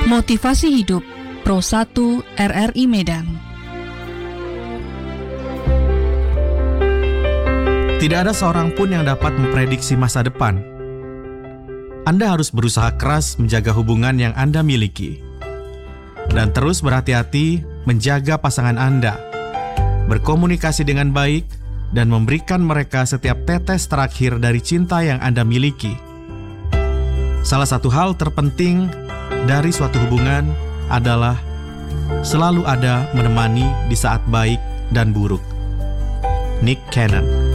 Motivasi Hidup Pro 1 RRI Medan. Tidak ada seorang pun yang dapat memprediksi masa depan. Anda harus berusaha keras menjaga hubungan yang Anda miliki. Dan terus berhati-hati menjaga pasangan Anda. Berkomunikasi dengan baik dan memberikan mereka setiap tetes terakhir dari cinta yang Anda miliki. Salah satu hal terpenting dari suatu hubungan adalah selalu ada menemani di saat baik dan buruk. Nick Cannon.